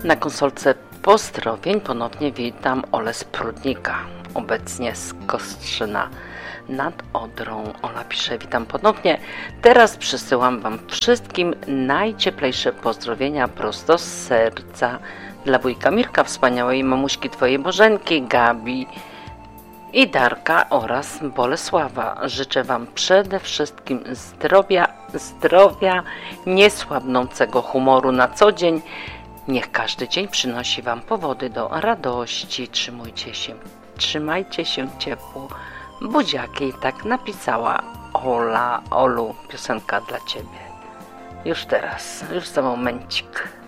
Na konsolce pozdrowień ponownie witam Olę z Prudnika, obecnie z Kostrzyna nad Odrą. Ola pisze: witam ponownie. Teraz przysyłam Wam wszystkim najcieplejsze pozdrowienia prosto z serca dla wujka Mirka, wspaniałej mamuśki Twojej Bożenki, Gabi i Darka oraz Bolesława. Życzę Wam przede wszystkim zdrowia, niesłabnącego humoru na co dzień. Niech każdy dzień przynosi Wam powody do radości. Trzymajcie się ciepło. Buziaki, tak napisała Ola. Olu, piosenka dla Ciebie. Już teraz, już za momencik.